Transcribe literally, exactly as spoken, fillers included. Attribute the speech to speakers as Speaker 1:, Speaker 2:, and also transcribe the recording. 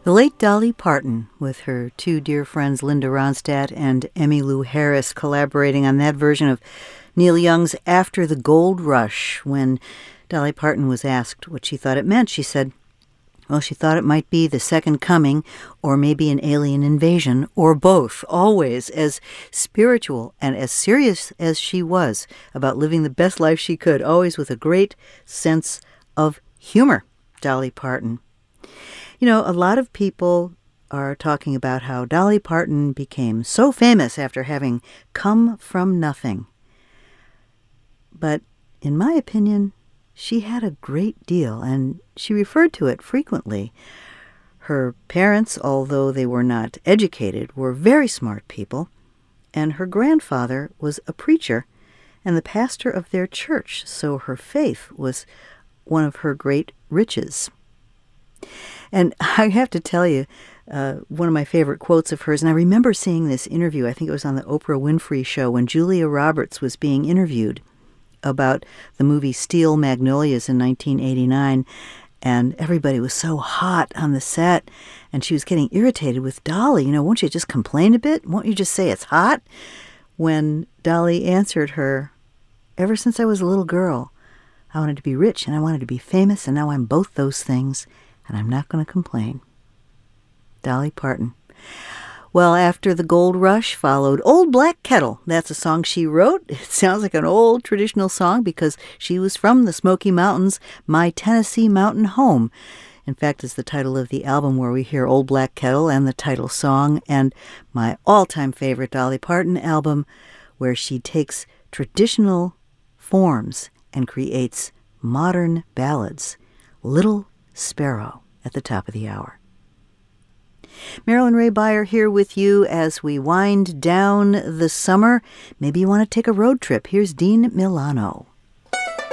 Speaker 1: The late Dolly Parton, with her two dear friends Linda Ronstadt and Emmylou Harris, collaborating on that version of Neil Young's After the Gold Rush. When Dolly Parton was asked what she thought it meant, she said, well, she thought it might be the second coming, or maybe an alien invasion, or both, always as spiritual and as serious as she was about living the best life she could, always with a great sense of humor. Dolly Parton. You know, a lot of people are talking about how Dolly Parton became so famous after having come from nothing. But in my opinion, she had a great deal, and she referred to it frequently. Her parents, although they were not educated, were very smart people, and her grandfather was a preacher and the pastor of their church, so her faith was one of her great riches. And I have to tell you, uh, one of my favorite quotes of hers, and I remember seeing this interview, I think it was on the Oprah Winfrey Show, when Julia Roberts was being interviewed about the movie Steel Magnolias in nineteen eighty-nine, and everybody was so hot on the set, and she was getting irritated with Dolly. You know, won't you just complain a bit? Won't you just say it's hot? When Dolly answered her, ever since I was a little girl, I wanted to be rich and I wanted to be famous, and now I'm both those things, and I'm not going to complain. Dolly Parton. Well, After the Gold Rush followed Old Black Kettle. That's a song she wrote. It sounds like an old traditional song because she was from the Smoky Mountains, My Tennessee Mountain Home. In fact, it's the title of the album where we hear Old Black Kettle and the title song, and my all-time favorite Dolly Parton album, where she takes traditional forms and creates modern ballads. Little Sparrow at the top of the hour. Marilyn Ray Beyer here with you as we wind down the summer. Maybe you want to take a road trip. Here's Dean Milano.